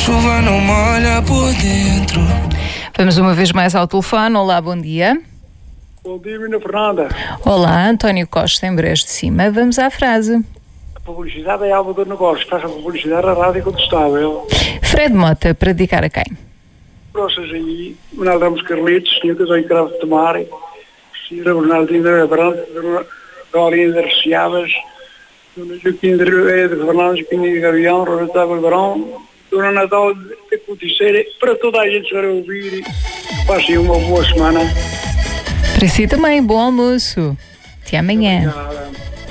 chuva não molha por dentro. Vamos uma vez mais ao telefone. Olá, bom dia. Bom dia, Mina Fernanda. Olá, António Costa, em Brejo de Cima. Vamos à frase. A publicidade é algo do negócio. Faz a publicidade à rádio contestável. Fred Mota, para dedicar a quem? Proças aí, Manuel Ramos Carlitos, Sr. Casói Cravo de Tomar, Sra. Bernardina Branco, Dona Dolinda Reciabas, Dona Joaquim de Fernandes, Joaquim de Gavião, Roberto Barão, Dona Natal de Coticeira, para toda a gente para ouvir. Passem uma boa semana. Para si também, bom almoço. Até amanhã. Obrigado.